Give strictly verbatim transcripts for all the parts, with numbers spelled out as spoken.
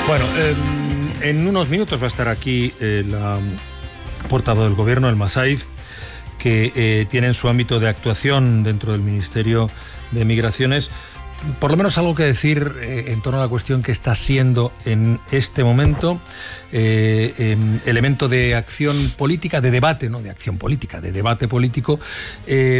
Bueno, eh, en unos minutos va a estar aquí eh, la portavoz del Gobierno, el Massaif, que eh, tiene en su ámbito de actuación dentro del Ministerio de Migraciones por lo menos algo que decir eh, en torno a la cuestión que está siendo en este momento eh, eh, elemento de acción política, de debate, no de acción política, de debate político, eh,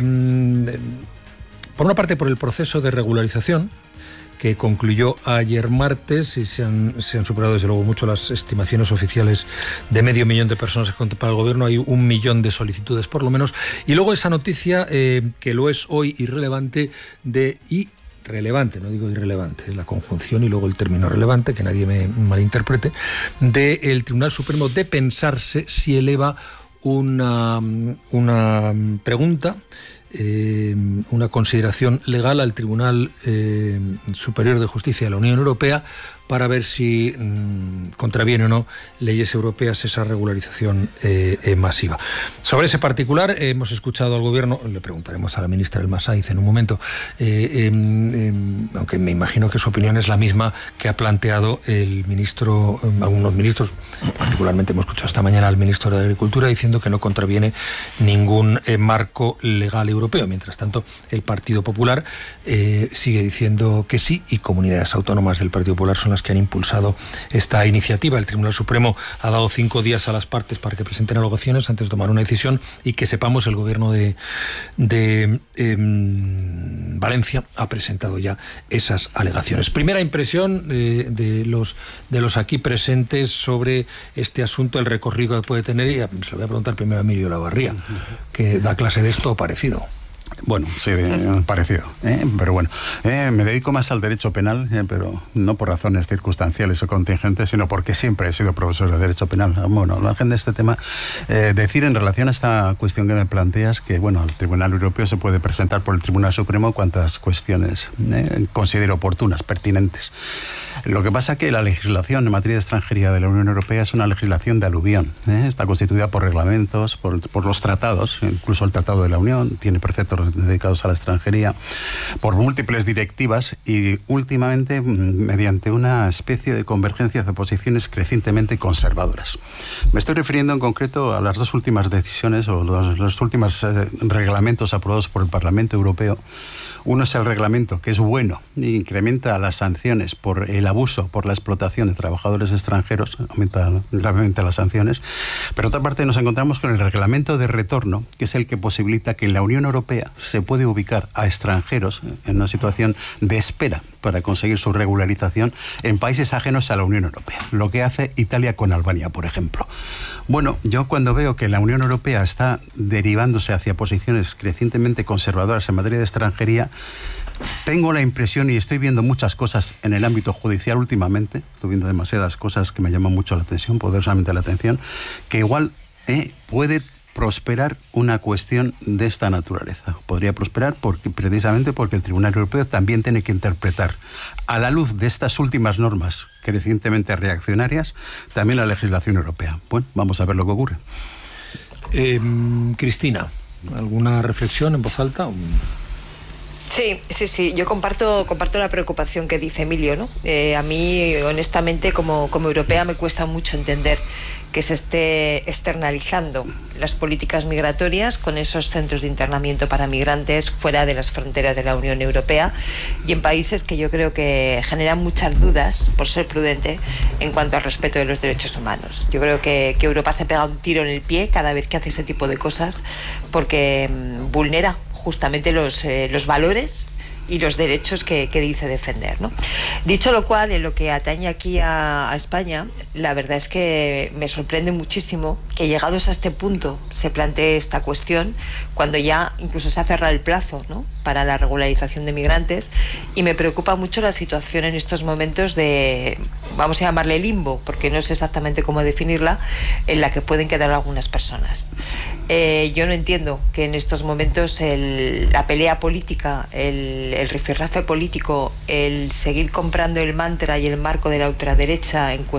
por una parte por el proceso de regularización que concluyó ayer martes y se han, se han superado desde luego mucho las estimaciones oficiales de medio millón de personas que contempla el Gobierno. Hay un millón de solicitudes por lo menos. Y luego esa noticia eh, que lo es hoy irrelevante de y relevante, no digo irrelevante, la conjunción y luego el término relevante, que nadie me malinterprete, del Tribunal Supremo de pensarse si eleva una, una pregunta, eh, una consideración legal al Tribunal eh, Superior de Justicia de la Unión Europea para ver si mmm, contraviene o no leyes europeas esa regularización eh, eh, masiva. Sobre ese particular eh, hemos escuchado al Gobierno, le preguntaremos a la ministra El Massaif en un momento, eh, eh, eh, aunque me imagino que su opinión es la misma que ha planteado el ministro, eh, algunos ministros, particularmente hemos escuchado esta mañana al ministro de Agricultura diciendo que no contraviene ningún eh, marco legal europeo. Mientras tanto, el Partido Popular eh, sigue diciendo que sí, y comunidades autónomas del Partido Popular son las que han impulsado esta iniciativa. El Tribunal Supremo ha dado cinco días a las partes para que presenten alegaciones antes de tomar una decisión, y que sepamos el Gobierno de, de eh, Valencia ha presentado ya esas alegaciones. Primera impresión eh, de los de los aquí presentes sobre este asunto, el recorrido que puede tener, y se lo voy a preguntar primero a Emilio Lavarría, que da clase de esto parecido. Bueno, sí, parecido, ¿eh? Pero bueno, eh, me dedico más al derecho penal, eh, pero no por razones circunstanciales o contingentes, sino porque siempre he sido profesor de derecho penal. Bueno, al margen de este tema, eh, decir en relación a esta cuestión que me planteas, que bueno, el Tribunal Europeo se puede presentar por el Tribunal Supremo cuantas cuestiones eh, considere oportunas, pertinentes. Lo que pasa es que la legislación en materia de extranjería de la Unión Europea es una legislación de aluvión, ¿eh? Está constituida por reglamentos, por, por los tratados, incluso el Tratado de la Unión tiene preceptos dedicados a la extranjería, por múltiples directivas y últimamente mediante una especie de convergencia de posiciones crecientemente conservadoras. Me estoy refiriendo en concreto a las dos últimas decisiones o los, los últimos eh, reglamentos aprobados por el Parlamento Europeo. Uno es el reglamento, que es bueno, incrementa las sanciones por el abuso, por la explotación de trabajadores extranjeros, aumenta gravemente las sanciones. Pero otra parte nos encontramos con el reglamento de retorno, que es el que posibilita que en la Unión Europea se puede ubicar a extranjeros en una situación de espera para conseguir su regularización en países ajenos a la Unión Europea, lo que hace Italia con Albania, por ejemplo. Bueno, yo cuando veo que la Unión Europea está derivándose hacia posiciones crecientemente conservadoras en materia de extranjería, tengo la impresión, y estoy viendo muchas cosas en el ámbito judicial últimamente, estoy viendo demasiadas cosas que me llaman mucho la atención, poderosamente la atención, que igual eh, puede prosperar una cuestión de esta naturaleza. Podría prosperar porque, precisamente porque el Tribunal Europeo también tiene que interpretar, a la luz de estas últimas normas crecientemente reaccionarias, también la legislación europea. Bueno, vamos a ver lo que ocurre. Eh, Cristina, ¿alguna reflexión en voz alta? Sí, sí, sí. Yo comparto, comparto la preocupación que dice Emilio, ¿no? Eh, a mí, honestamente, como, como europea, me cuesta mucho entender que se esté externalizando las políticas migratorias con esos centros de internamiento para migrantes fuera de las fronteras de la Unión Europea y en países que yo creo que generan muchas dudas, por ser prudente, en cuanto al respeto de los derechos humanos. Yo creo que, que Europa se pega un tiro en el pie cada vez que hace ese tipo de cosas porque mmm, vulnera justamente los, eh, los valores y los derechos que, que dice defender, ¿no? Dicho lo cual, en lo que atañe aquí a, a España, la verdad es que me sorprende muchísimo que llegados a este punto se plantee esta cuestión cuando ya incluso se ha cerrado el plazo, ¿no?, para la regularización de migrantes, y me preocupa mucho la situación en estos momentos de, vamos a llamarle limbo, porque no sé exactamente cómo definirla, en la que pueden quedar algunas personas. Eh, yo no entiendo que en estos momentos el, la pelea política, el, el rifirrafe político, el seguir comprando el mantra y el marco de la ultraderecha en cuestiones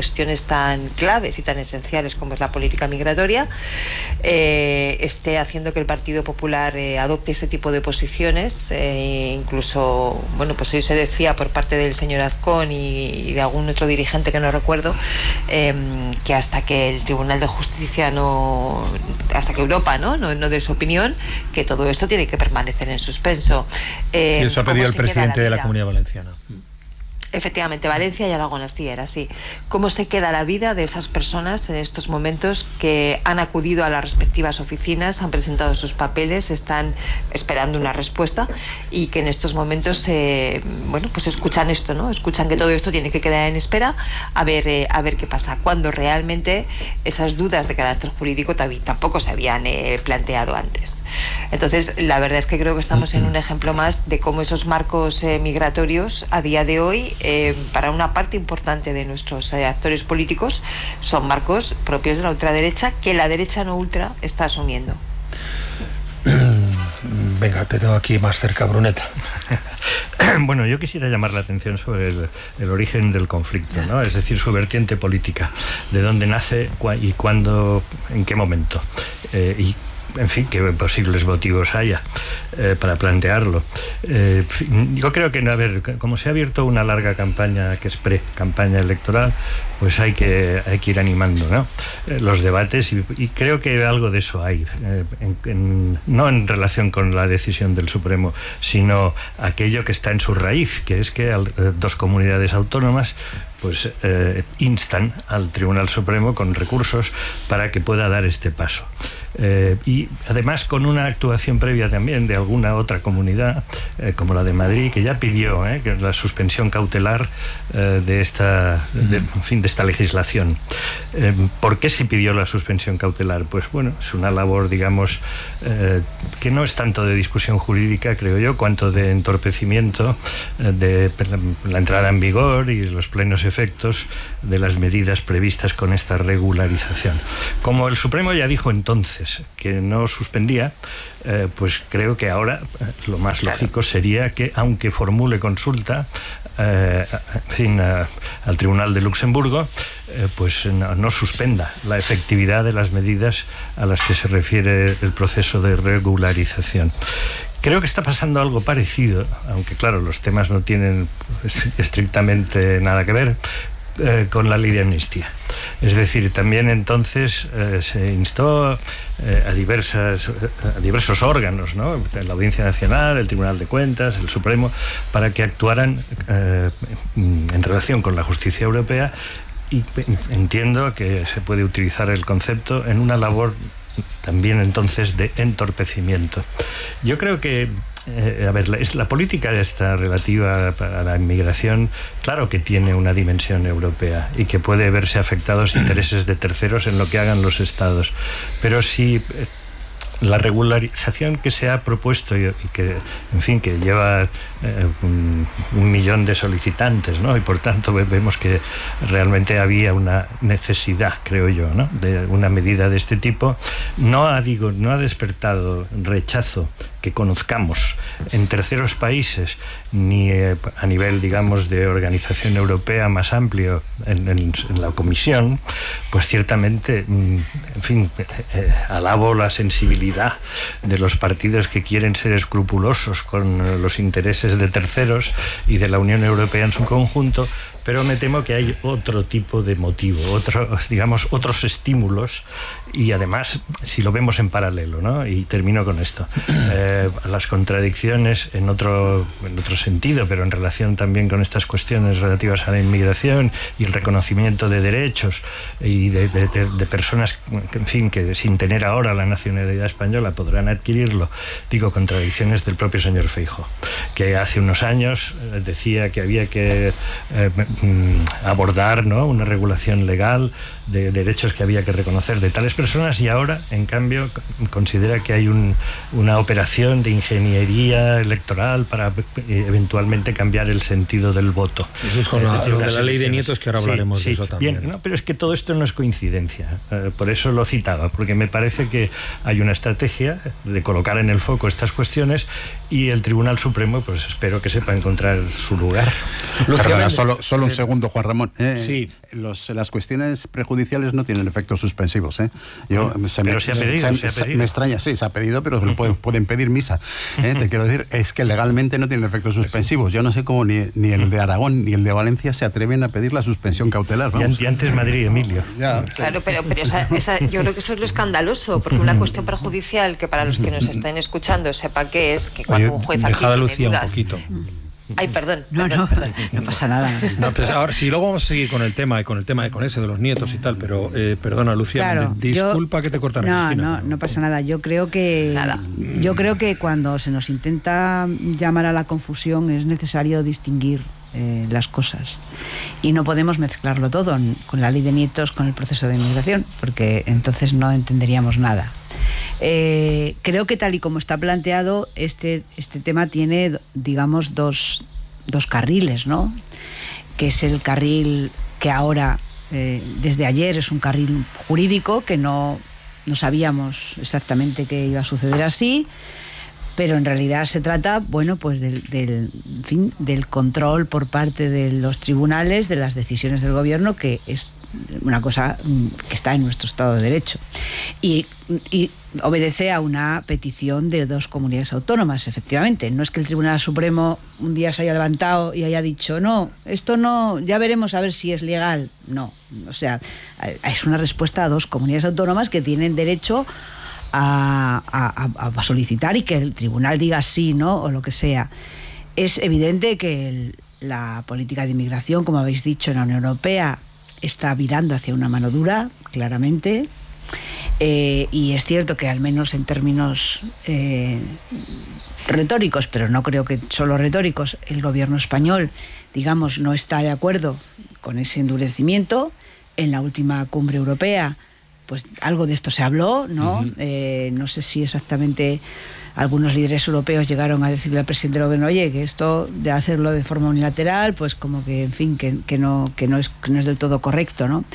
tan claves y tan esenciales como es la política migratoria, eh, esté haciendo que el Partido Popular eh, adopte este tipo de posiciones. Eh, incluso, bueno, pues hoy se decía por parte del señor Azcón y, y de algún otro dirigente que no recuerdo, eh, que hasta que el Tribunal de Justicia no, hasta que Europa no, no, no dé su opinión, que todo esto tiene que permanecer en suspenso. Eh, y eso ha pedido el presidente de la Comunidad Valenciana. Efectivamente, Valencia y Aragón así era así. ¿Cómo se queda la vida de esas personas en estos momentos que han acudido a las respectivas oficinas, han presentado sus papeles, están esperando una respuesta y que en estos momentos, eh, bueno, pues escuchan esto, ¿no? Escuchan que todo esto tiene que quedar en espera a ver, eh, a ver qué pasa, cuando realmente esas dudas de carácter jurídico tampoco se habían eh, planteado antes. Entonces, la verdad es que creo que estamos en un ejemplo más de cómo esos marcos eh, migratorios a día de hoy, Eh, para una parte importante de nuestros eh, actores políticos, son marcos propios de la ultraderecha que la derecha no ultra está asumiendo. Venga, te tengo aquí más cerca, Bruneta. Bueno, yo quisiera llamar la atención sobre el, el origen del conflicto, ¿no? Es decir, su vertiente política, de dónde nace y cuándo, en qué momento, eh, y en fin, qué posibles motivos haya eh, para plantearlo. Eh, yo creo que, a ver, como se ha abierto una larga campaña, que es pre-campaña electoral, pues hay que, hay que ir animando, ¿no? Eh, los debates, y, y creo que algo de eso hay, eh, en, en, no en relación con la decisión del Supremo, sino aquello que está en su raíz, que es que al, eh, dos comunidades autónomas pues eh, instan al Tribunal Supremo con recursos para que pueda dar este paso. Eh, y además con una actuación previa también de alguna otra comunidad, eh, como la de Madrid, que ya pidió eh, que la suspensión cautelar eh, de esta de, en fin, de esta legislación. Eh, ¿Por qué se pidió la suspensión cautelar? Pues bueno, es una labor, digamos, eh, que no es tanto de discusión jurídica, creo yo, cuanto de entorpecimiento eh, de la entrada en vigor y los plenos efectos de las medidas previstas con esta regularización. Como el Supremo ya dijo entonces que no suspendía, eh, pues creo que ahora eh, lo más lógico sería que, aunque formule consulta eh, en fin, eh, al Tribunal de Luxemburgo, eh, pues no, no suspenda la efectividad de las medidas a las que se refiere el proceso de regularización. Creo que está pasando algo parecido, aunque claro, los temas no tienen estrictamente nada que ver, eh, con la ley de amnistía. Es decir, también entonces eh, se instó eh, a, diversas, a diversos órganos, ¿no? La Audiencia Nacional, el Tribunal de Cuentas, el Supremo, para que actuaran eh, en relación con la justicia europea, y entiendo que se puede utilizar el concepto en una labor también entonces de entorpecimiento. Yo creo que eh, a ver, la, es, la política esta relativa a la inmigración, claro que tiene una dimensión europea y que puede verse afectados intereses de terceros en lo que hagan los estados, pero si eh, la regularización que se ha propuesto y, y que, en fin, que lleva eh, un, un millón de solicitantes, ¿no? Y por tanto vemos que realmente había una necesidad, creo yo, ¿no? De una medida de este tipo. No ha, digo, no ha despertado rechazo que conozcamos en terceros países, ni eh, a nivel, digamos, de organización europea más amplio en, en, en la Comisión, pues ciertamente, en fin, eh, alabo la sensibilidad de los partidos que quieren ser escrupulosos con los intereses de terceros y de la Unión Europea en su conjunto, pero me temo que hay otro tipo de motivo, otro, digamos, otros estímulos, y además, si lo vemos en paralelo, ¿no? Y termino con esto. Eh, las contradicciones en otro, en otro sentido, pero en relación también con estas cuestiones relativas a la inmigración y el reconocimiento de derechos y de, de, de, de personas, en fin, que sin tener ahora la nacionalidad española podrán adquirirlo. Digo, contradicciones del propio señor Feijóo, que hace unos años decía que había que eh, abordar, ¿no?, una regulación legal de derechos que había que reconocer de tales personas, y ahora, en cambio, considera que hay un, una operación de ingeniería electoral para eh, eventualmente cambiar el sentido del voto. Eso es con la, lo de la ley de nietos, que ahora hablaremos sí, de sí, eso también. Bien, no, pero es que todo esto no es coincidencia, eh, por eso lo citaba, porque me parece que hay una estrategia de colocar en el foco estas cuestiones, y el Tribunal Supremo, pues espero que sepa encontrar su lugar. Perdona, solo, solo un segundo, Juan Ramón. Eh, sí. Los, las cuestiones prejudiciales no tienen efectos suspensivos. ¿eh? Yo, bueno, se pero me, se ha pedido, se, se ha pedido. Me extraña, sí, se ha pedido, pero uh-huh. pueden, pueden pedir misa. ¿eh? Te quiero decir, es que legalmente no tienen efectos suspensivos. Yo no sé cómo ni, ni el de Aragón ni el de Valencia se atreven a pedir la suspensión cautelar. Vamos. Y antes Madrid, Emilio. Ya, claro, pero, pero esa, esa, yo creo que eso es lo escandaloso, porque una cuestión perjudicial que para los que nos estén escuchando sepa qué es, que cuando Oye, un juez aquí dejad a tiene Lucía dudas... un poquito. Ay, perdón. No, perdón, no, perdón. no pasa nada. No, pues ahora sí, luego vamos a seguir con el tema, con el tema con ese de los nietos y tal, pero eh, perdona, Lucía, Claro, disculpa yo, que te cortara, no, Cristina. No, no pasa nada. Yo creo que Nada. yo creo que cuando se nos intenta llamar a la confusión es necesario distinguir eh, las cosas y no podemos mezclarlo todo con la ley de nietos con el proceso de inmigración, porque entonces no entenderíamos nada. Eh, creo que tal y como está planteado este, este tema tiene, digamos, dos, dos carriles, ¿no? Que es el carril que ahora, eh, desde ayer, es un carril jurídico que no, no sabíamos exactamente qué iba a suceder así, pero en realidad se trata, bueno, pues del, del, en fin, del control por parte de los tribunales de las decisiones del gobierno, que es una cosa que está en nuestro Estado de Derecho. Y, y obedece a una petición de dos comunidades autónomas, efectivamente. No es que el Tribunal Supremo un día se haya levantado y haya dicho, no, esto no, ya veremos a ver si es legal. No, o sea, es una respuesta a dos comunidades autónomas que tienen derecho A, a, a solicitar y que el tribunal diga sí, no, o lo que sea. Es evidente que el, la política de inmigración, como habéis dicho, en la Unión Europea está virando hacia una mano dura, claramente, eh, y es cierto que al menos en términos eh, retóricos, pero no creo que solo retóricos, el gobierno español, digamos, no está de acuerdo con ese endurecimiento. En la última cumbre europea pues algo de esto se habló, ¿no? Uh-huh. Eh, no sé si exactamente algunos líderes europeos llegaron a decirle al presidente del gobierno, oye, que esto de hacerlo de forma unilateral, pues como que, en fin, que, que, no, que, no, es, que no es del todo correcto, ¿no?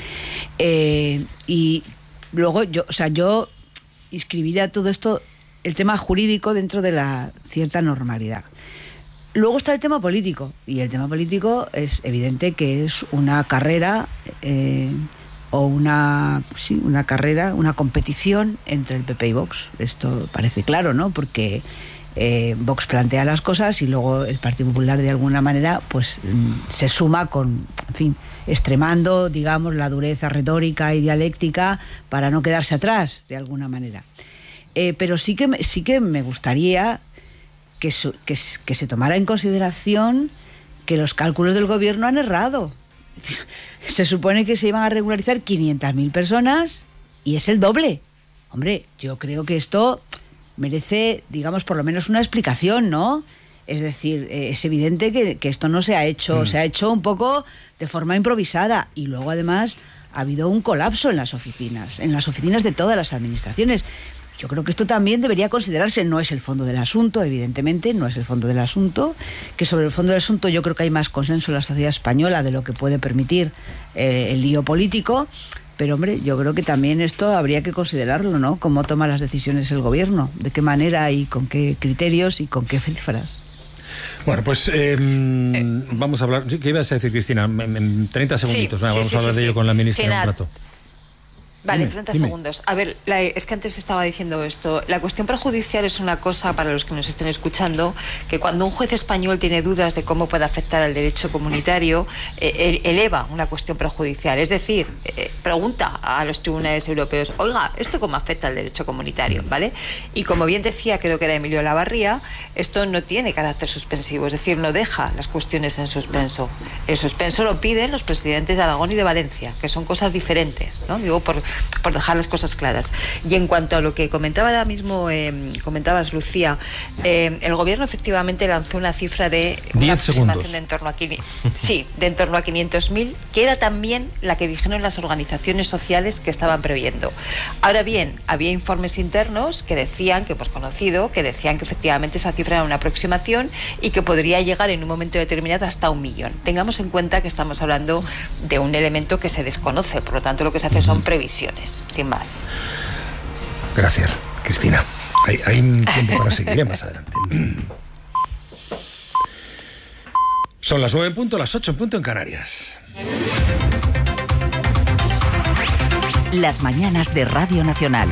Eh, y luego, yo, o sea, yo inscribiría todo esto, el tema jurídico, dentro de la cierta normalidad. Luego está el tema político, y el tema político es evidente que es una carrera... Eh, o una, sí, una carrera, una competición entre el P P y Vox. Esto parece claro, ¿no? Porque eh, Vox plantea las cosas y luego el Partido Popular, de alguna manera, pues se suma con, en fin, extremando, digamos, la dureza retórica y dialéctica para no quedarse atrás, de alguna manera. Eh, pero sí que, sí que me gustaría que, su, que, que se tomara en consideración que los cálculos del gobierno han errado. Se supone que se iban a regularizar quinientas mil personas y es el doble. Hombre, yo creo que esto merece, digamos, por lo menos una explicación, ¿no? Es decir, eh, es evidente que, que esto no se ha hecho, mm. se ha hecho un poco de forma improvisada y luego además ha habido un colapso en las oficinas, en las oficinas de todas las administraciones. Yo creo que esto también debería considerarse, no es el fondo del asunto, evidentemente, no es el fondo del asunto, que sobre el fondo del asunto yo creo que hay más consenso en la sociedad española de lo que puede permitir eh, el lío político, pero hombre, yo creo que también esto habría que considerarlo, ¿no? Cómo toma las decisiones el gobierno, de qué manera y con qué criterios y con qué cifras. Bueno, pues eh, eh, vamos a hablar, ¿qué ibas a decir, Cristina? En, en treinta segunditos, sí, nada, sí, vamos sí, a hablar sí, de ello sí. con la ministra sí, en un rato. Vale, dime, treinta dime. segundos. A ver, la, es que antes estaba diciendo esto. La cuestión prejudicial es una cosa, para los que nos estén escuchando, que cuando un juez español tiene dudas de cómo puede afectar al derecho comunitario, eh, eleva una cuestión prejudicial. Es decir, eh, pregunta a los tribunales europeos, oiga, ¿esto cómo afecta al derecho comunitario? ¿Vale? Y como bien decía, creo que era Emilio Lavarría, esto no tiene carácter suspensivo, es decir, no deja las cuestiones en suspenso. El suspenso lo piden los presidentes de Aragón y de Valencia, que son cosas diferentes, ¿no? Digo, por por dejar las cosas claras. Y en cuanto a lo que comentaba ahora mismo, eh, comentabas, Lucía, eh, el gobierno efectivamente lanzó una cifra de una aproximación de en torno a quinientos, sí, de en torno a quinientos mil, que era también la que dijeron las organizaciones sociales que estaban previendo. Ahora bien, había informes internos que decían, que hemos conocido, que decían que efectivamente esa cifra era una aproximación y que podría llegar en un momento determinado hasta un millón. Tengamos en cuenta que estamos hablando de un elemento que se desconoce, por lo tanto lo que se hace son previsiones, sin más. Gracias, Cristina. Hay, hay un tiempo para seguir más adelante. Son Son las nueve en punto, las ocho en punto en Canarias. Las mañanas de Radio Nacional.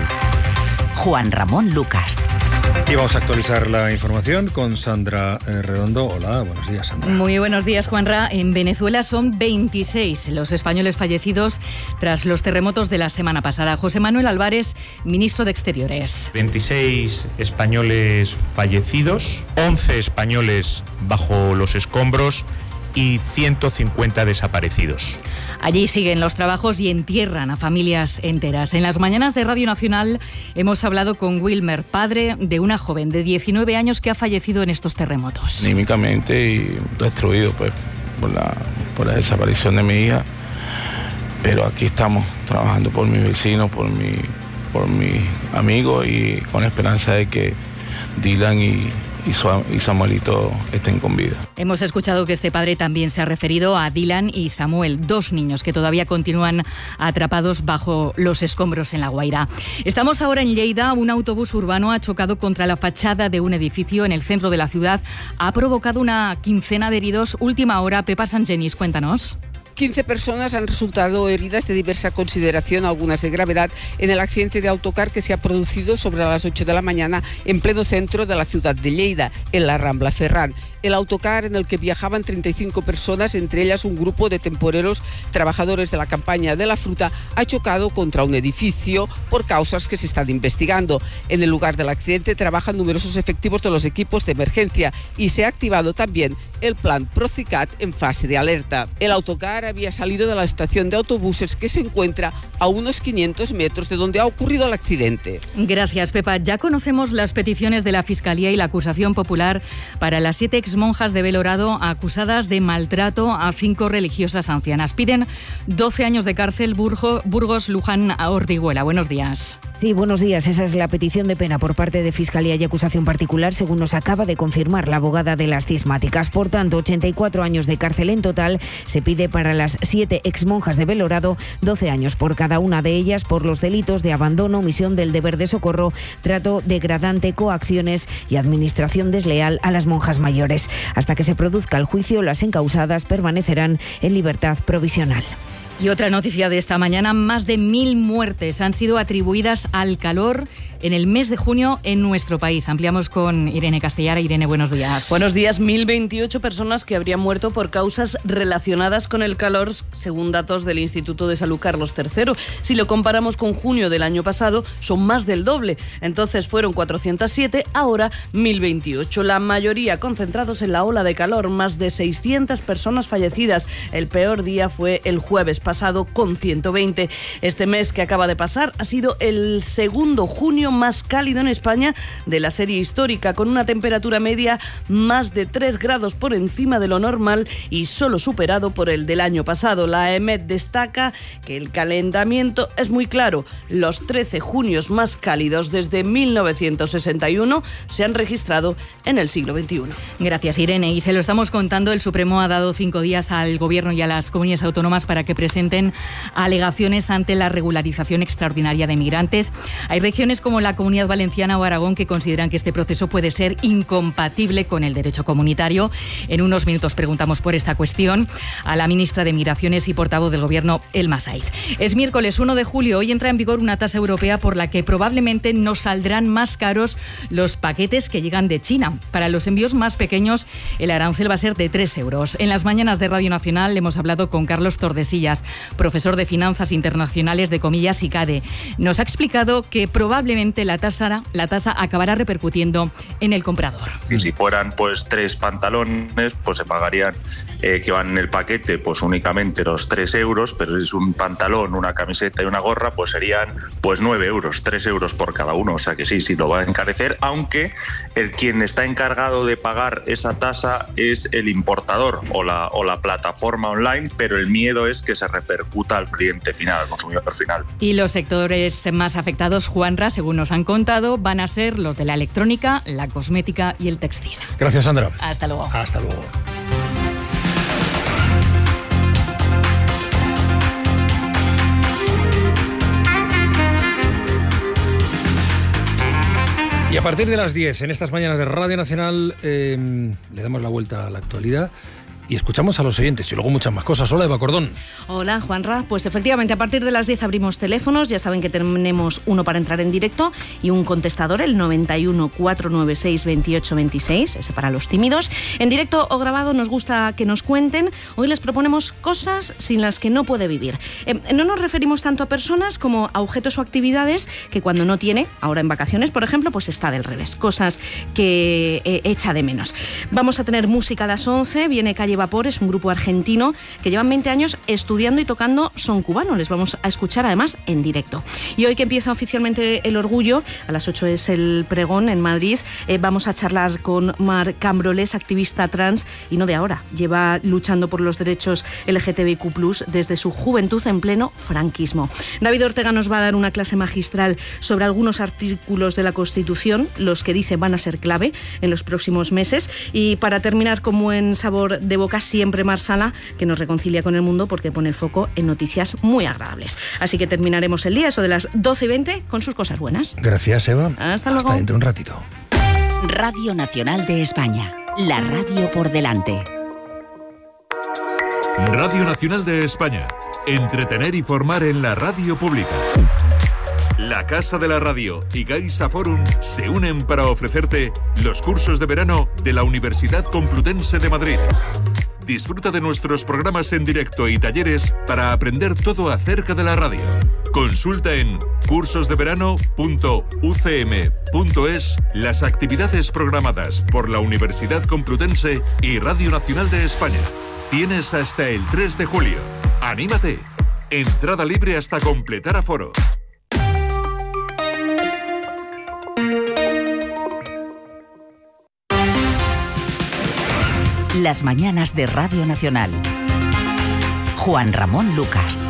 Juan Ramón Lucas. Y vamos a actualizar la información con Sandra eh, Redondo. Hola, buenos días, Sandra. Muy buenos días, Juanra. En Venezuela son veintiséis los españoles fallecidos tras los terremotos de la semana pasada. José Manuel Álvarez, ministro de Exteriores. veintiséis españoles fallecidos, once españoles bajo los escombros y ciento cincuenta desaparecidos. Allí siguen los trabajos y entierran a familias enteras. En las mañanas de Radio Nacional hemos hablado con Wilmer, padre de una joven de diecinueve años que ha fallecido en estos terremotos. Anímicamente y destruido pues, por, la, por la desaparición de mi hija. Pero aquí estamos trabajando por mis vecinos, por mi, por mis amigos y con la esperanza de que Dylan y... Y, su, y Samuelito estén con vida. Hemos escuchado que este padre también se ha referido a Dylan y Samuel, dos niños que todavía continúan atrapados bajo los escombros en La Guaira. Estamos ahora en Lleida. Un autobús urbano ha chocado contra la fachada de un edificio en el centro de la ciudad. Ha provocado una quincena de heridos. Última hora, Pepa Sangenis, cuéntanos. quince personas han resultado heridas de diversa consideración, algunas de gravedad, en el accidente de autocar que se ha producido sobre las ocho de la mañana en pleno centro de la ciudad de Lleida, en la Rambla Ferran. El autocar en el que viajaban treinta y cinco personas, entre ellas un grupo de temporeros trabajadores de la campaña de la fruta, ha chocado contra un edificio por causas que se están investigando. En el lugar del accidente trabajan numerosos efectivos de los equipos de emergencia y se ha activado también el plan Procicat en fase de alerta. El autocar había salido de la estación de autobuses que se encuentra a unos quinientos metros de donde ha ocurrido el accidente. Gracias, Pepa. Ya conocemos las peticiones de la Fiscalía y la acusación popular para las siete exmonjas de Belorado acusadas de maltrato a cinco religiosas ancianas. Piden doce años de cárcel. Burgo, Burgos, Luján, Ortiguela. Buenos días. Sí, buenos días. Esa es la petición de pena por parte de Fiscalía y acusación particular, según nos acaba de confirmar la abogada de las cismáticas. Por tanto, ochenta y cuatro años de cárcel en total. Se pide para las siete exmonjas de Belorado, doce años por cada una de ellas por los delitos de abandono, omisión del deber de socorro, trato degradante, coacciones y administración desleal a las monjas mayores. Hasta que se produzca el juicio, las encausadas permanecerán en libertad provisional. Y otra noticia de esta mañana: más de mil muertes han sido atribuidas al calor en el mes de junio en nuestro país. Ampliamos con Irene Castellara. Irene, buenos días. Buenos días. mil veintiocho personas que habrían muerto por causas relacionadas con el calor, según datos del Instituto de Salud Carlos tercero. Si lo comparamos con junio del año pasado, son más del doble. Entonces fueron cuatrocientos siete, ahora mil veintiocho. La mayoría concentrados en la ola de calor, más de seiscientas personas fallecidas. El peor día fue el jueves pasado, con ciento veinte. Este mes que acaba de pasar ha sido el segundo junio más cálido en España de la serie histórica, con una temperatura media más de tres grados por encima de lo normal y solo superado por el del año pasado. La E M E T destaca que el calentamiento es muy claro. Los trece junios más cálidos desde mil novecientos sesenta y uno se han registrado en el siglo veintiuno. Gracias, Irene. Y se lo estamos contando, el Supremo ha dado cinco días al Gobierno y a las comunidades autónomas para que presenten alegaciones ante la regularización extraordinaria de migrantes. Hay regiones como la Comunidad Valenciana o Aragón que consideran que este proceso puede ser incompatible con el derecho comunitario. En unos minutos preguntamos por esta cuestión a la ministra de Migraciones y portavoz del Gobierno, Elma Saiz. Es miércoles uno de julio. Hoy entra en vigor una tasa europea por la que probablemente nos saldrán más caros los paquetes que llegan de China. Para los envíos más pequeños, el arancel va a ser de tres euros. En las mañanas de Radio Nacional hemos hablado con Carlos Tordesillas, profesor de Finanzas Internacionales de Comillas y CADE. Nos ha explicado que probablemente la tasa, la tasa acabará repercutiendo en el comprador. Y si fueran pues tres pantalones, pues se pagarían, eh, que van en el paquete, pues únicamente los tres euros, pero si es un pantalón, una camiseta y una gorra, pues serían pues nueve euros, tres euros por cada uno. O sea que sí, sí lo va a encarecer, aunque el quien está encargado de pagar esa tasa es el importador o la, o la plataforma online, pero el miedo es que se repercuta al cliente final, al consumidor final. Y los sectores más afectados, Juanra, según nos han contado, van a ser los de la electrónica, la cosmética y el textil. Gracias, Sandra. Hasta luego. Hasta luego. Y a partir de las diez, en estas mañanas de Radio Nacional, eh, le damos la vuelta a la actualidad y escuchamos a los oyentes y luego muchas más cosas. Hola, Eva Cordón. Hola, Juanra. Pues efectivamente, a partir de las diez abrimos teléfonos. Ya saben que tenemos uno para entrar en directo y un contestador, el noventa y uno, cuatrocientos noventa y seis, veintiocho veintiséis, ese para los tímidos. En directo o grabado nos gusta que nos cuenten. Hoy les proponemos cosas sin las que no puede vivir. Eh, no nos referimos tanto a personas como a objetos o actividades que cuando no tiene, ahora en vacaciones, por ejemplo, pues está del revés. Cosas que eh, echa de menos. Vamos a tener música a las once. Viene Calle Vapor, es un grupo argentino que llevan veinte años estudiando y tocando son cubano. Les vamos a escuchar además en directo. Y hoy que empieza oficialmente el Orgullo, a las ocho es el pregón en Madrid, eh, vamos a charlar con Mar Cambroles, activista trans y no de ahora. Lleva luchando por los derechos L G T B Q plus, desde su juventud en pleno franquismo. David Ortega nos va a dar una clase magistral sobre algunos artículos de la Constitución, los que dice van a ser clave en los próximos meses. Y para terminar con buen sabor de boca, siempre Mar Sala, que nos reconcilia con el mundo porque pone el foco en noticias muy agradables. Así que terminaremos el día, eso de las doce y veinte, con sus cosas buenas. Gracias, Eva. Hasta luego. Hasta dentro de un ratito. Radio Nacional de España, la radio por delante. Radio Nacional de España, entretener y formar en la radio pública. La Casa de la Radio y Gaisa Forum se unen para ofrecerte los cursos de verano de la Universidad Complutense de Madrid. Disfruta de nuestros programas en directo y talleres para aprender todo acerca de la radio. Consulta en cursos de verano punto u c m punto es las actividades programadas por la Universidad Complutense y Radio Nacional de España. Tienes hasta el tres de julio. ¡Anímate! Entrada libre hasta completar aforo. Las mañanas de Radio Nacional. Juan Ramón Lucas.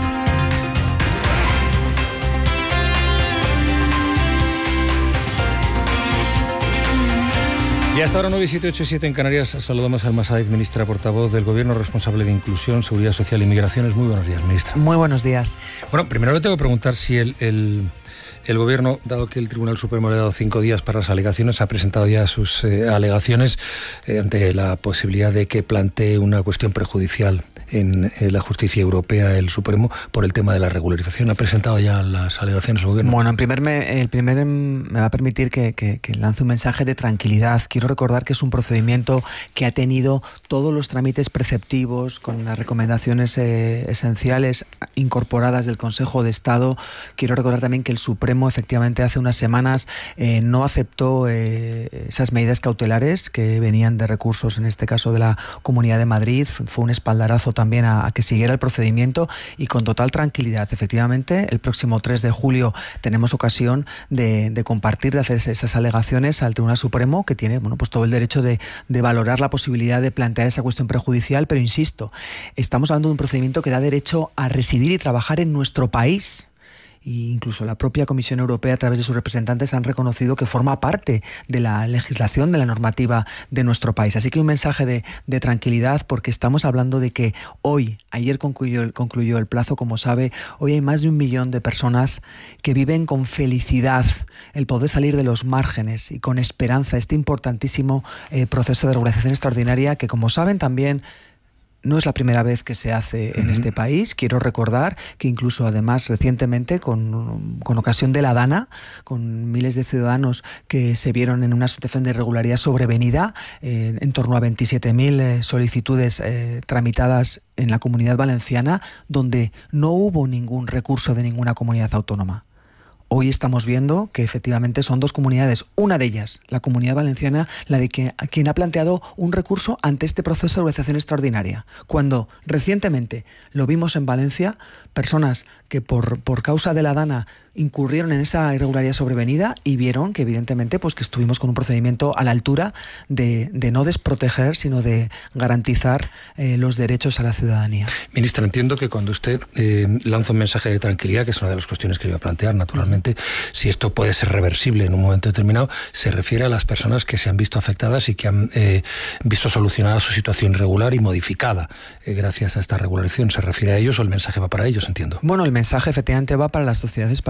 Y hasta ahora nueve siete ocho siete en Canarias. Saludamos al Masaiz, ministra portavoz del Gobierno, responsable de Inclusión, Seguridad Social y Migraciones. Muy buenos días, ministra. Muy buenos días. Bueno, primero le tengo que preguntar si el, el, el Gobierno, dado que el Tribunal Supremo le ha dado cinco días para las alegaciones, ha presentado ya sus eh, alegaciones eh, ante la posibilidad de que plantee una cuestión prejudicial en, en la justicia europea el Supremo por el tema de la regularización. ¿Ha presentado ya las alegaciones al Gobierno? Bueno, en primer me, el primer me va a permitir que, que, que lance un mensaje de tranquilidad. Quiero recordar que es un procedimiento que ha tenido todos los trámites preceptivos, con las recomendaciones eh, esenciales incorporadas del Consejo de Estado. Quiero recordar también que el Supremo efectivamente hace unas semanas eh, no aceptó eh, esas medidas cautelares que venían de recursos, en este caso de la Comunidad de Madrid. Fue un espaldarazo también a, a que siguiera el procedimiento y con total tranquilidad. Efectivamente, el próximo tres de julio tenemos ocasión de, de compartir, de hacer esas alegaciones al Tribunal Supremo, que tiene bueno, pues todo el derecho de, de valorar la posibilidad de plantear esa cuestión prejudicial, pero insisto, estamos hablando de un procedimiento que da derecho a residir y trabajar en nuestro país. E incluso la propia Comisión Europea, a través de sus representantes, han reconocido que forma parte de la legislación, de la normativa de nuestro país. Así que un mensaje de, de tranquilidad, porque estamos hablando de que hoy, ayer concluyó, concluyó el plazo, como sabe, hoy hay más de un millón de personas que viven con felicidad el poder salir de los márgenes y con esperanza este importantísimo eh, proceso de regularización extraordinaria que, como saben, también no es la primera vez que se hace en uh-huh. este país. Quiero recordar que incluso además recientemente, con, con ocasión de la DANA, con miles de ciudadanos que se vieron en una situación de irregularidad sobrevenida, eh, en torno a veintisiete mil eh, solicitudes eh, tramitadas en la Comunidad Valenciana, donde no hubo ningún recurso de ninguna comunidad autónoma. Hoy estamos viendo que efectivamente son dos comunidades, una de ellas, la Comunidad Valenciana, la de que, quien ha planteado un recurso ante este proceso de regularización extraordinaria. Cuando recientemente lo vimos en Valencia, personas que por, por causa de la DANA incurrieron en esa irregularidad sobrevenida y vieron que evidentemente pues que estuvimos con un procedimiento a la altura de, de no desproteger, sino de garantizar eh, los derechos a la ciudadanía. Ministra, entiendo que cuando usted eh, lanza un mensaje de tranquilidad, que es una de las cuestiones que le iba a plantear, naturalmente, si esto puede ser reversible en un momento determinado, se refiere a las personas que se han visto afectadas y que han eh, visto solucionada su situación irregular y modificada eh, gracias a esta regularización. ¿Se refiere a ellos o el mensaje va para ellos, entiendo? Bueno, el mensaje efectivamente va para la sociedad española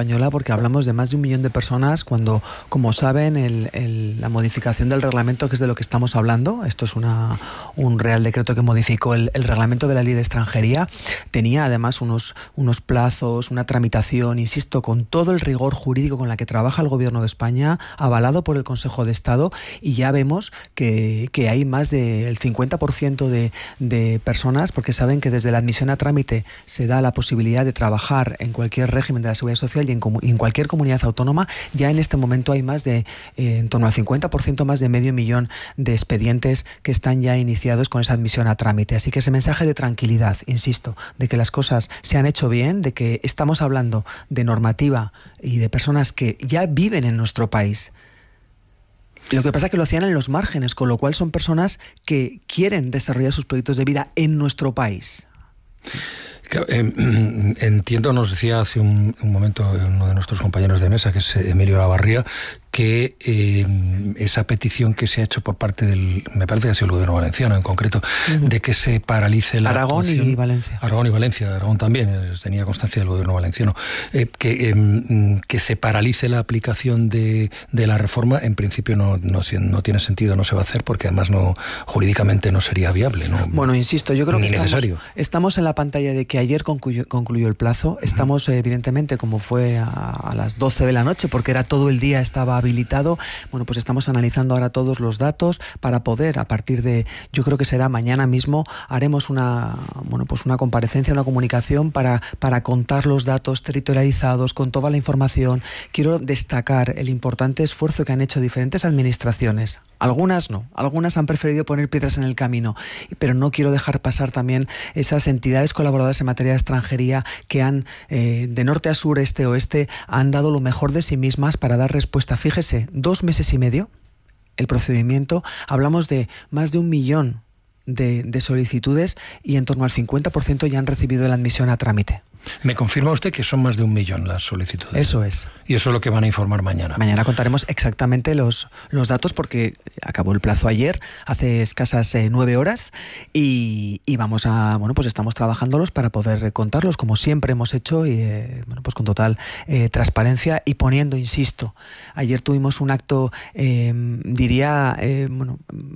española porque hablamos de más de un millón de personas cuando, como saben, el, el, la modificación del reglamento, que es de lo que estamos hablando, esto es una, un real decreto que modificó el, el reglamento de la ley de extranjería, tenía además unos, unos plazos, una tramitación, insisto, con todo el rigor jurídico con la que trabaja el Gobierno de España, avalado por el Consejo de Estado, y ya vemos que, que hay más del cincuenta por ciento de, de personas, porque saben que desde la admisión a trámite se da la posibilidad de trabajar en cualquier régimen de la Seguridad Social y en, y en cualquier comunidad autónoma. Ya en este momento hay más de, eh, en torno al cincuenta por ciento, más de medio millón de expedientes que están ya iniciados con esa admisión a trámite. Así que ese mensaje de tranquilidad, insisto, de que las cosas se han hecho bien, de que estamos hablando de normativa y de personas que ya viven en nuestro país. Lo que pasa es que lo hacían en los márgenes, con lo cual son personas que quieren desarrollar sus proyectos de vida en nuestro país. Entiendo, nos decía hace un, un momento uno de nuestros compañeros de mesa, que es Emilio Lavarría, que eh, esa petición que se ha hecho por parte del, me parece que ha sido el gobierno valenciano en concreto, uh-huh. de que se paralice la Aragón actuación, y Valencia. Aragón y Valencia, Aragón también, tenía constancia del gobierno valenciano, eh, que, eh, que se paralice la aplicación de, de la reforma, en principio no, no, no tiene sentido, no se va a hacer, porque además no jurídicamente no sería viable. ¿no? Bueno, insisto, yo creo Ni que estamos, necesario. estamos en la pantalla de que ayer concluyó, concluyó el plazo, estamos uh-huh. evidentemente, como fue a, a las doce de la noche, porque era todo el día, estaba habilitado. Bueno, pues estamos analizando ahora todos los datos para poder, a partir de, yo creo que será mañana mismo, haremos una, bueno, pues una comparecencia, una comunicación para, para contar los datos territorializados con toda la información. Quiero destacar el importante esfuerzo que han hecho diferentes administraciones. Algunas no, algunas han preferido poner piedras en el camino, pero no quiero dejar pasar también esas entidades colaboradoras en materia de extranjería que han, eh, de norte a sur, este a oeste, han dado lo mejor de sí mismas para dar respuesta. Fíjese, dos meses y medio, el procedimiento, hablamos de más de un millón de, de solicitudes y en torno al cincuenta por ciento ya han recibido la admisión a trámite. ¿Me confirma usted que son más de un millón las solicitudes? Eso es. Y eso es lo que van a informar mañana. Mañana contaremos exactamente los, los datos porque acabó el plazo ayer, hace escasas eh, nueve horas, y, y vamos a, bueno, pues estamos trabajándolos para poder contarlos, como siempre hemos hecho, y eh, bueno, pues con total eh, transparencia y poniendo, insisto, ayer tuvimos un acto, eh, diría, eh, bueno,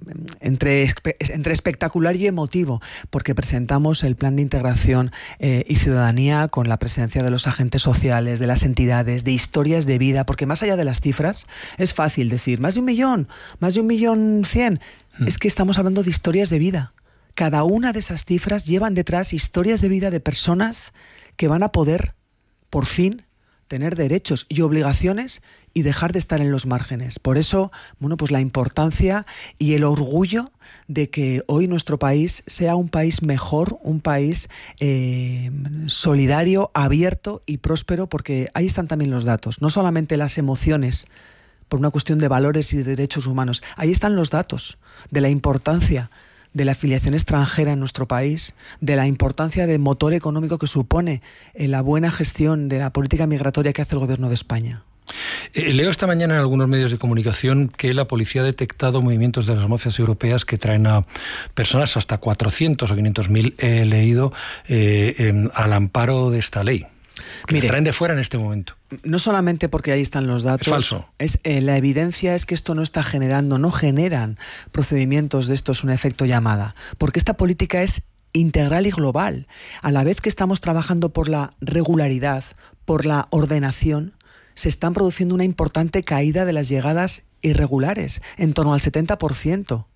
entre, entre espectacular y emotivo, porque presentamos el plan de integración eh, y ciudadanía con la presencia de los agentes sociales, de las entidades, de historias de vida, porque más allá de las cifras, es fácil decir, más de un millón, más de un millón cien, mm. es que estamos hablando de historias de vida. Cada una de esas cifras llevan detrás historias de vida de personas que van a poder, por fin, tener derechos y obligaciones y dejar de estar en los márgenes. Por eso, bueno, pues la importancia y el orgullo de que hoy nuestro país sea un país mejor, un país eh, solidario, abierto y próspero, porque ahí están también los datos, no solamente las emociones por una cuestión de valores y de derechos humanos, ahí están los datos de la importancia de la afiliación extranjera en nuestro país, de la importancia de motor económico que supone en la buena gestión de la política migratoria que hace el Gobierno de España. Eh, leo esta mañana en algunos medios de comunicación que la policía ha detectado movimientos de las mafias europeas que traen a personas hasta cuatrocientos o quinientos mil, he leído, eh, eh, al amparo de esta ley. Que Mire, traen de fuera en este momento. No solamente porque ahí están los datos. Es falso. Es, eh, la evidencia es que esto no está generando, no generan procedimientos de estos un efecto llamada. Porque esta política es integral y global. A la vez que estamos trabajando por la regularidad, por la ordenación, se están produciendo una importante caída de las llegadas irregulares, en torno al setenta por ciento.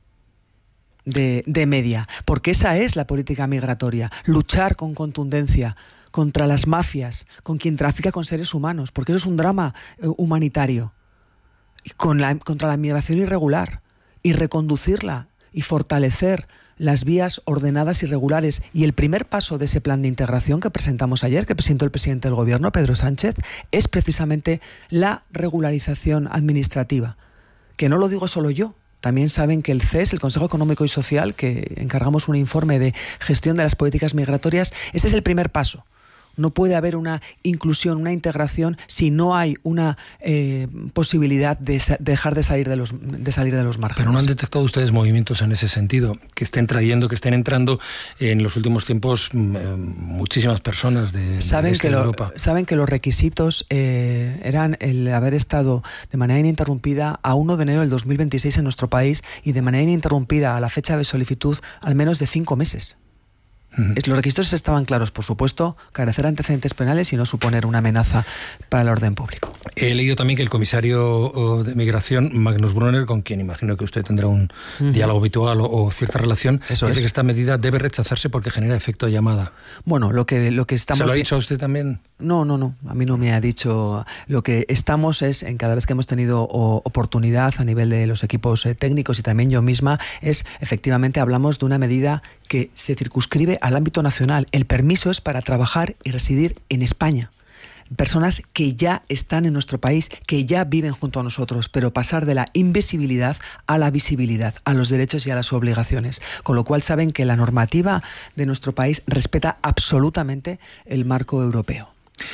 De, de media. Porque esa es la política migratoria. Luchar con contundencia contra las mafias, con quien trafica con seres humanos, porque eso es un drama eh, humanitario, y con la, contra la migración irregular, y reconducirla y fortalecer las vías ordenadas y regulares. Y el primer paso de ese plan de integración que presentamos ayer, que presentó el presidente del Gobierno, Pedro Sánchez, es precisamente la regularización administrativa, que no lo digo solo yo. También saben que el C E S, el Consejo Económico y Social, que encargamos un informe de gestión de las políticas migratorias, ese es el primer paso. No puede haber una inclusión, una integración, si no hay una eh, posibilidad de, sa- de dejar de salir de los, de salir de los márgenes. Pero ¿no han detectado ustedes movimientos en ese sentido? Que estén trayendo, que estén entrando en los últimos tiempos eh, muchísimas personas de, ¿Saben, de este que lo, Europa. saben que los requisitos eh, eran el haber estado de manera ininterrumpida a primero de enero del dos mil veintiséis en nuestro país y de manera ininterrumpida a la fecha de solicitud al menos de cinco meses. Los requisitos estaban claros, por supuesto, carecer de antecedentes penales y no suponer una amenaza para el orden público. He leído también que el comisario de Migración, Magnus Brunner, con quien imagino que usted tendrá un uh-huh. diálogo habitual o, o cierta relación, Eso dice es. que esta medida debe rechazarse porque genera efecto de llamada. Bueno, lo que, lo que estamos... ¿Se lo ha dicho a usted también? No, no, no, a mí no me ha dicho. Lo que estamos es, en cada vez que hemos tenido o, oportunidad a nivel de los equipos eh, técnicos y también yo misma, es efectivamente hablamos de una medida que se circunscribe al ámbito nacional. El permiso es para trabajar y residir en España. Personas que ya están en nuestro país, que ya viven junto a nosotros, pero pasar de la invisibilidad a la visibilidad, a los derechos y a las obligaciones. Con lo cual saben que la normativa de nuestro país respeta absolutamente el marco europeo.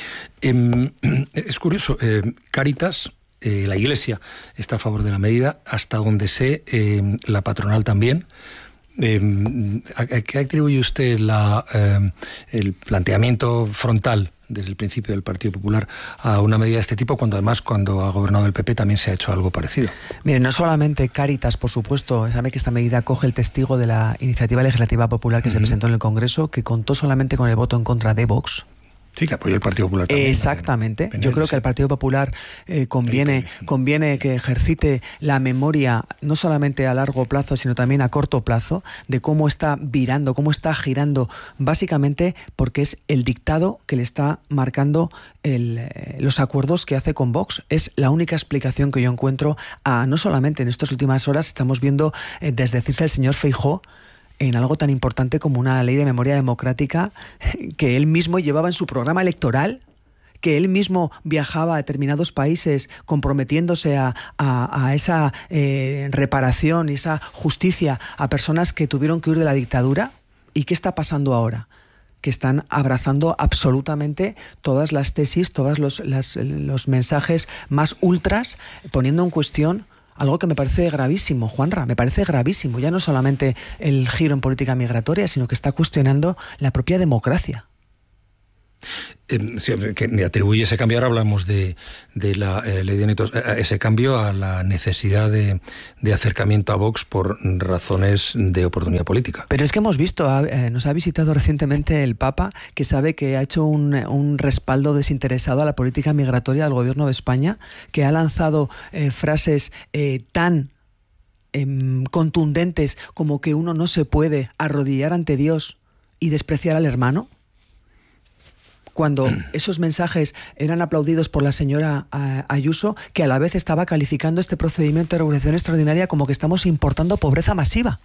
Eh, es curioso, eh, Cáritas, eh, la Iglesia está a favor de la medida, hasta donde sé, eh, la patronal también. Eh, ¿A qué atribuye usted la, eh, el planteamiento frontal desde el principio del Partido Popular a una medida de este tipo, cuando además cuando ha gobernado el P P también se ha hecho algo parecido? Mire, no solamente Cáritas, por supuesto, sabe que esta medida coge el testigo de la iniciativa legislativa popular que uh-huh. se presentó en el Congreso, que contó solamente con el voto en contra de Vox. Sí, que apoyó el Partido Popular también. Exactamente. Yo creo que al Partido Popular eh, conviene, conviene que ejercite la memoria, no solamente a largo plazo, sino también a corto plazo, de cómo está virando, cómo está girando, básicamente porque es el dictado que le está marcando el, eh, los acuerdos que hace con Vox. Es la única explicación que yo encuentro a, no solamente en estas últimas horas, estamos viendo eh, desdecirse el señor Feijóo en algo tan importante como una ley de memoria democrática que él mismo llevaba en su programa electoral, que él mismo viajaba a determinados países comprometiéndose a, a, a esa eh, reparación y esa justicia a personas que tuvieron que huir de la dictadura. ¿Y qué está pasando ahora? Que están abrazando absolutamente todas las tesis, todos los, las, los mensajes más ultras, poniendo en cuestión algo que me parece gravísimo, Juanra, me parece gravísimo. Ya no solamente el giro en política migratoria, sino que está cuestionando la propia democracia. Eh, sí, que me atribuye ese cambio, ahora hablamos de, de la eh, ley de netos, eh, ese cambio a la necesidad de, de acercamiento a Vox por razones de oportunidad política. Pero es que hemos visto, eh, nos ha visitado recientemente el Papa, que sabe que ha hecho un, un respaldo desinteresado a la política migratoria del gobierno de España, que ha lanzado eh, frases eh, tan eh, contundentes como que uno no se puede arrodillar ante Dios y despreciar al hermano. Cuando esos mensajes eran aplaudidos por la señora Ayuso, que a la vez estaba calificando este procedimiento de regulación extraordinaria como que estamos importando pobreza masiva.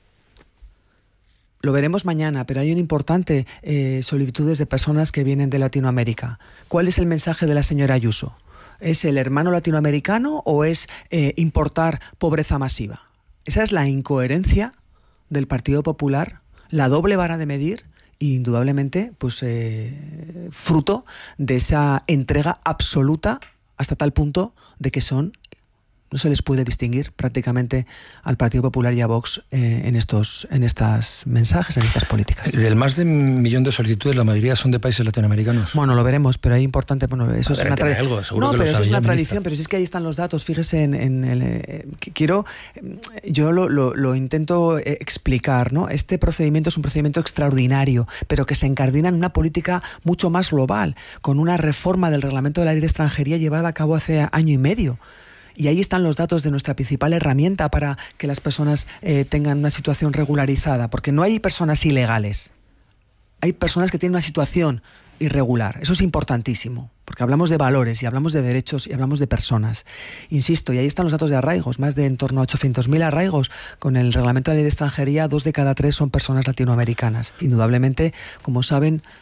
Lo veremos mañana, pero hay un importante eh, solicitudes de personas que vienen de Latinoamérica. ¿Cuál es el mensaje de la señora Ayuso? ¿Es el hermano latinoamericano o es eh, importar pobreza masiva? Esa es la incoherencia del Partido Popular, la doble vara de medir, y indudablemente pues eh, fruto de esa entrega absoluta hasta tal punto de que son, no se les puede distinguir prácticamente al Partido Popular y a Vox eh, en estos en estas mensajes, en estas políticas. Del más de un millón de solicitudes, la mayoría son de países latinoamericanos. Bueno, lo veremos, pero hay importante, bueno, eso es una tradición. No, pero eso es una tradición, pero si es que ahí están los datos, fíjese en, en el eh, quiero yo lo, lo, lo intento explicar, ¿no? Este procedimiento es un procedimiento extraordinario, pero que se encardina en una política mucho más global, con una reforma del reglamento de la ley de extranjería llevada a cabo hace año y medio. Y ahí están los datos de nuestra principal herramienta para que las personas eh, tengan una situación regularizada, porque no hay personas ilegales, hay personas que tienen una situación irregular. Eso es importantísimo, porque hablamos de valores y hablamos de derechos y hablamos de personas. Insisto, y ahí están los datos de arraigos, más de en torno a ochocientos mil arraigos. Con el reglamento de la ley de extranjería, dos de cada tres son personas latinoamericanas. Indudablemente, como saben,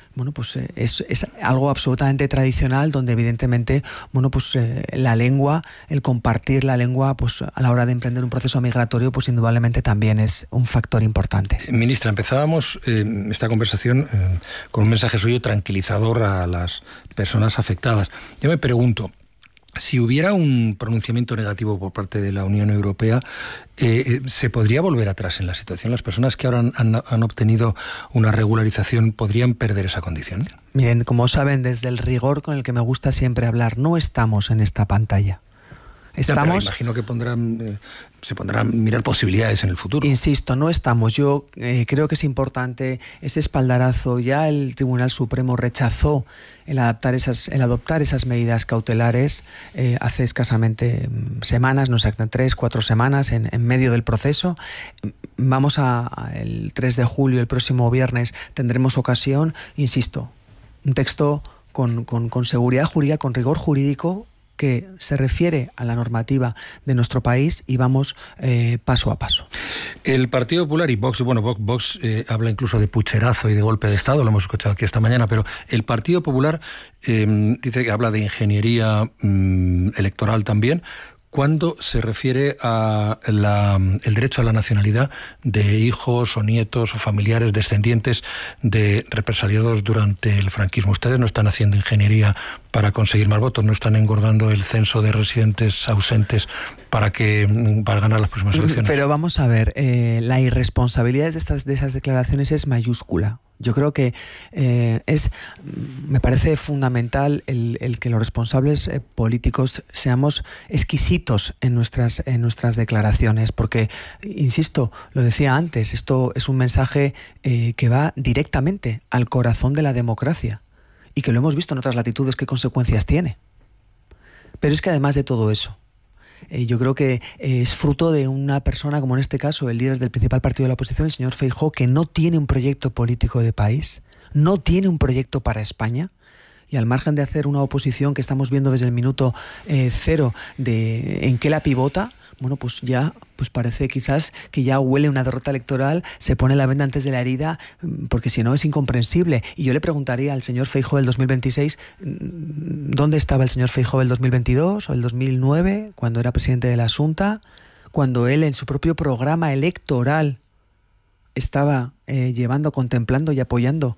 bueno, pues eh, es, es algo absolutamente tradicional, donde evidentemente, bueno, pues eh, la lengua, el compartir la lengua, pues a la hora de emprender un proceso migratorio, pues indudablemente también es un factor importante. Ministra, empezábamos eh, esta conversación eh, con un mensaje suyo tranquilizador a las personas afectadas. Yo me pregunto, si hubiera un pronunciamiento negativo por parte de la Unión Europea, eh, ¿se podría volver atrás en la situación? ¿Las personas que ahora han, han, han obtenido una regularización podrían perder esa condición? Miren, como saben, desde el rigor con el que me gusta siempre hablar, no estamos en esta pantalla. Estamos, ya, imagino que pondrán, eh, se pondrán a mirar posibilidades en el futuro. Insisto, no estamos. Yo eh, creo que es importante ese espaldarazo. Ya el Tribunal Supremo rechazó el adaptar esas, el adoptar esas medidas cautelares eh, hace escasamente semanas, no sé, tres, cuatro semanas, en, en medio del proceso. Vamos a, a el tres de julio, el próximo viernes, tendremos ocasión, insisto, un texto con, con, con seguridad jurídica, con rigor jurídico, que se refiere a la normativa de nuestro país, y vamos eh, paso a paso. El Partido Popular y Vox, bueno, Vox, Vox eh, habla incluso de pucherazo y de golpe de Estado, lo hemos escuchado aquí esta mañana, pero el Partido Popular eh, dice que habla de ingeniería mm, electoral también, cuando se refiere a la, el derecho a la nacionalidad de hijos o nietos o familiares descendientes de represaliados durante el franquismo. Ustedes no están haciendo ingeniería para conseguir más votos, no están engordando el censo de residentes ausentes para que para ganar las próximas elecciones. Pero vamos a ver, eh, la irresponsabilidad de, estas, de esas declaraciones es mayúscula. Yo creo que eh, es, me parece fundamental el, el que los responsables eh, políticos seamos exquisitos en nuestras, en nuestras declaraciones, porque, insisto, lo decía antes, esto es un mensaje eh, que va directamente al corazón de la democracia, y que lo hemos visto en otras latitudes qué consecuencias tiene. Pero es que además de todo eso, Eh, yo creo que eh, es fruto de una persona, como en este caso el líder del principal partido de la oposición, el señor Feijóo, que no tiene un proyecto político de país, no tiene un proyecto para España, y al margen de hacer una oposición que estamos viendo desde el minuto eh, cero de en qué la pivota, bueno, pues ya pues parece quizás que ya huele una derrota electoral, se pone la venda antes de la herida, porque si no es incomprensible. Y yo le preguntaría al señor Feijóo del dos mil veintiséis, ¿dónde estaba el señor Feijóo del dos mil veintidós o el dos mil nueve, cuando era presidente de la Xunta, cuando él en su propio programa electoral estaba eh, llevando, contemplando y apoyando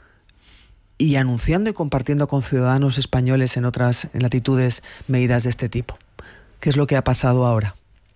y anunciando y compartiendo con ciudadanos españoles en otras latitudes medidas de este tipo? ¿Qué es lo que ha pasado ahora?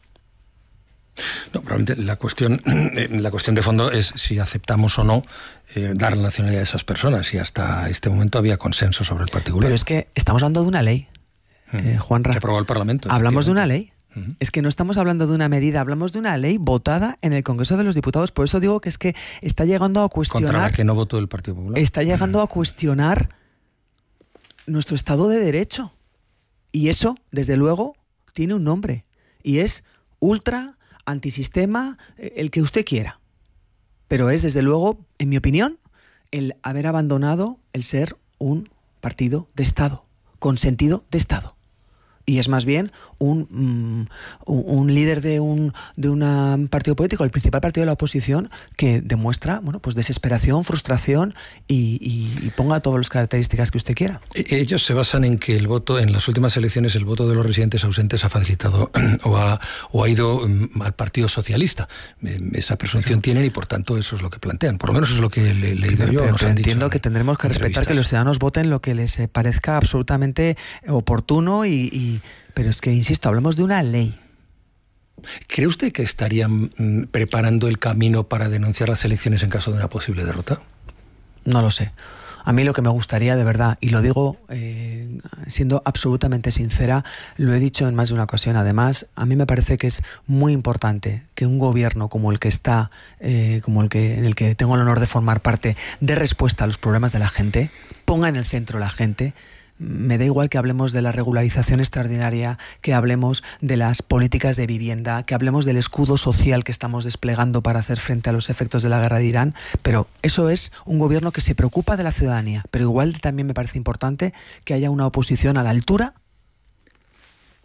No, probablemente la cuestión, la cuestión de fondo es si aceptamos o no eh, dar la nacionalidad a esas personas, y hasta este momento había consenso sobre el particular. Pero es que estamos hablando de una ley, eh, Juanra. Que aprobó el Parlamento. Hablamos de una ley. Uh-huh. Es que no estamos hablando de una medida, hablamos de una ley votada en el Congreso de los Diputados. Por eso digo que es que está llegando a cuestionar... Contra la que no votó el Partido Popular. Está llegando uh-huh. a cuestionar nuestro Estado de Derecho. Y eso, desde luego, tiene un nombre. Y es ultra... antisistema, el que usted quiera. Pero es, desde luego, en mi opinión, el haber abandonado el ser un partido de Estado, con sentido de Estado. Y es más bien un, um, un líder de un de un partido político, el principal partido de la oposición, que demuestra, bueno, pues desesperación, frustración y, y, y ponga todas las características que usted quiera. Ellos se basan en que el voto, en las últimas elecciones, el voto de los residentes ausentes ha facilitado o ha, o ha ido um, al Partido Socialista. Esa presunción tienen y por tanto eso es lo que plantean. Por lo menos eso es lo que le he leído yo. Pero, pero entiendo dicho, que tendremos que respetar que los ciudadanos voten lo que les parezca absolutamente oportuno y, y pero es que, insisto, hablamos de una ley. ¿Cree usted que estarían mm, preparando el camino para denunciar las elecciones en caso de una posible derrota? No lo sé. A mí lo que me gustaría, de verdad, y lo digo eh, siendo absolutamente sincera, lo he dicho en más de una ocasión, además, a mí me parece que es muy importante que un gobierno como el que está, eh, como el que en el que tengo el honor de formar parte, dé respuesta a los problemas de la gente, ponga en el centro a la gente. Me da igual que hablemos de la regularización extraordinaria, que hablemos de las políticas de vivienda, que hablemos del escudo social que estamos desplegando para hacer frente a los efectos de la guerra de Irán, pero eso es un gobierno que se preocupa de la ciudadanía. Pero igual también me parece importante que haya una oposición a la altura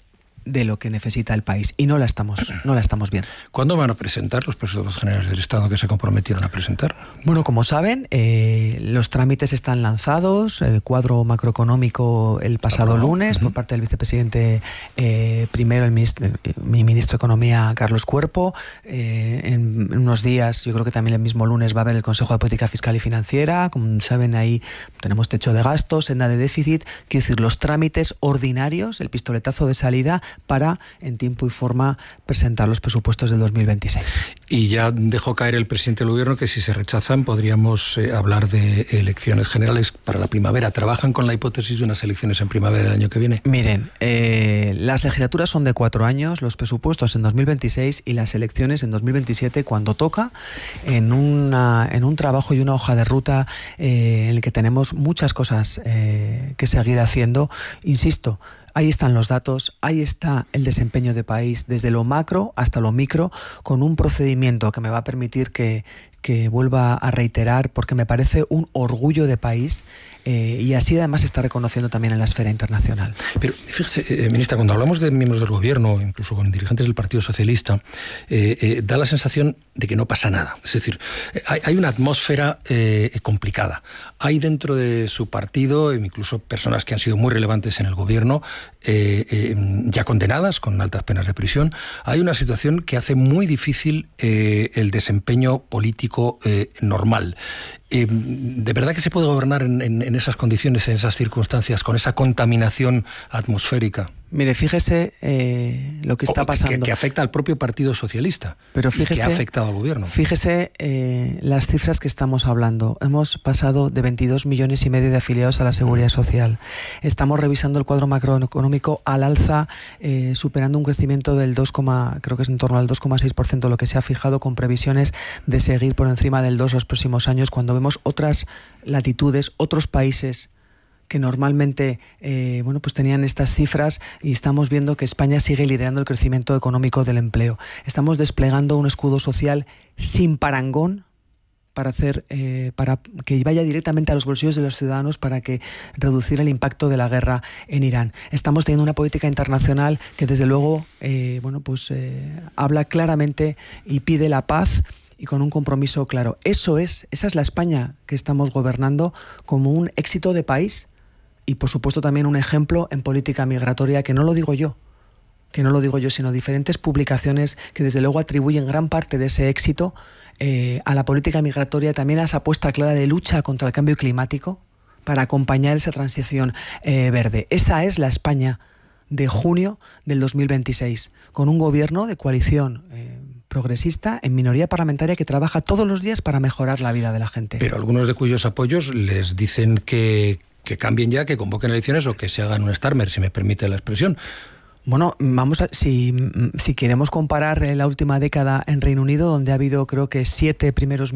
de lo que necesita el país, y no la estamos, no la estamos viendo. ¿Cuándo van a presentar los presupuestos generales del Estado que se comprometieron a presentar? Bueno, como saben, eh, los trámites están lanzados, el cuadro macroeconómico el pasado oh, lunes, uh-huh. por parte del vicepresidente eh, primero, el ministro, mi ministro de Economía, Carlos Cuerpo. Eh, en, en unos días, yo creo que también el mismo lunes va a haber el Consejo de Política Fiscal y Financiera. Como saben, ahí tenemos techo de gastos, senda de déficit, quiero decir, los trámites ordinarios, el pistoletazo de salida para, en tiempo y forma, presentar los presupuestos del dos mil veintiséis. Y ya dejó caer el presidente del Gobierno que si se rechazan podríamos eh, hablar de elecciones generales para la primavera. ¿Trabajan con la hipótesis de unas elecciones en primavera del año que viene? Miren, eh, las legislaturas son de cuatro años, los presupuestos en dos mil veintiséis y las elecciones en dos mil veintisiete, cuando toca, en, una, en un trabajo y una hoja de ruta eh, en el que tenemos muchas cosas eh, que seguir haciendo. Insisto, ahí están los datos, ahí está el desempeño de país, desde lo macro hasta lo micro, con un procedimiento que me va a permitir que, que vuelva a reiterar, porque me parece un orgullo de país eh, y así además se está reconociendo también en la esfera internacional. Pero fíjese, eh, ministra, cuando hablamos de miembros del Gobierno, incluso con dirigentes del Partido Socialista, eh, eh, da la sensación de que no pasa nada. Es decir, eh, hay, hay una atmósfera eh, complicada. Hay dentro de su partido, incluso personas que han sido muy relevantes en el Gobierno, eh, eh, ya condenadas con altas penas de prisión. Hay una situación que hace muy difícil eh, el desempeño político Eh, normal. Eh, ¿De verdad que se puede gobernar en, en, en esas condiciones, en esas circunstancias, con esa contaminación atmosférica? Mire, fíjese eh, lo que está o, pasando. Que, que afecta al propio Partido Socialista. Pero fíjese, y que ha afectado al Gobierno. Fíjese eh, las cifras que estamos hablando. Hemos pasado de veintidós millones y medio de afiliados a la Seguridad Social. Estamos revisando el cuadro macroeconómico al alza, eh, superando un crecimiento del dos, creo que es en torno al dos coma seis por ciento, lo que se ha fijado, con previsiones de seguir por encima del dos los próximos años, cuando vemos otras latitudes, otros países que normalmente eh, bueno, pues tenían estas cifras, y estamos viendo que España sigue liderando el crecimiento económico del empleo. Estamos desplegando un escudo social sin parangón para hacer eh, para que vaya directamente a los bolsillos de los ciudadanos, para que reducir el impacto de la guerra en Irán. Estamos teniendo una política internacional que desde luego eh, bueno, pues, eh, habla claramente y pide la paz, y con un compromiso claro. Eso es, esa es la España que estamos gobernando, como un éxito de país y por supuesto también un ejemplo en política migratoria, que no lo digo yo, que no lo digo yo, sino diferentes publicaciones que desde luego atribuyen gran parte de ese éxito eh, a la política migratoria, también a esa apuesta clara de lucha contra el cambio climático para acompañar esa transición eh, verde. Esa es la España de junio del dos mil veintiséis, con un gobierno de coalición eh, progresista, en minoría parlamentaria, que trabaja todos los días para mejorar la vida de la gente. Pero algunos de cuyos apoyos les dicen que, que cambien ya, que convoquen elecciones o que se hagan un Starmer, si me permite la expresión. Bueno, vamos a, si, si queremos comparar la última década en Reino Unido, donde ha habido creo que siete primeros